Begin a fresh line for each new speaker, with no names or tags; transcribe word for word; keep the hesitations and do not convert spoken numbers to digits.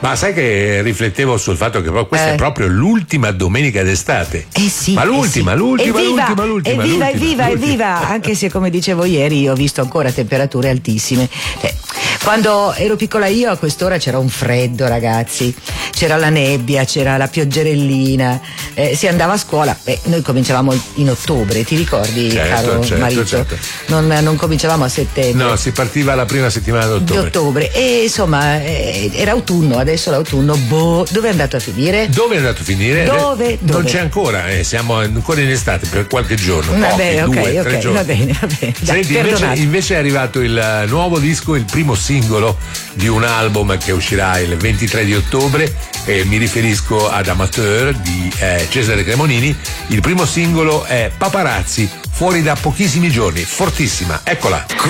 Ma sai che riflettevo sul fatto che questa
Eh.
è proprio l'ultima domenica d'estate.
Eh sì.
Ma l'ultima,
eh sì.
l'ultima,
evviva,
l'ultima, l'ultima.
Evviva,
l'ultima,
evviva,
l'ultima.
evviva! Anche se, come dicevo ieri, io ho visto ancora temperature altissime. Cioè, quando ero piccola io a quest'ora c'era un freddo, ragazzi. C'era la nebbia, c'era la pioggerellina, eh, si andava a scuola. Beh, noi cominciavamo in ottobre, ti ricordi,
Certo,
caro
certo,
marito?
certo.
Non, non cominciavamo a settembre.
No, si partiva la prima settimana
Di
d'ottobre.
ottobre. E insomma, eh, era autunno, adesso l'autunno, boh, dove è andato a finire?
Dove è andato a finire?
Dove?
Eh, Non
Dove?
c'è ancora, eh, siamo ancora in estate per qualche giorno.
Vabbè,
pochi,
ok,
due, tre
ok,
giorni.
va bene, va bene. Dai,
Senti, invece,
perdonate.
invece è arrivato il eh, nuovo disco, il primo singolo di un album che uscirà il ventitré di ottobre, e mi riferisco ad Amateur di eh, Cesare Cremonini. Il primo singolo è Paparazzi, fuori da pochissimi giorni, fortissima, eccola.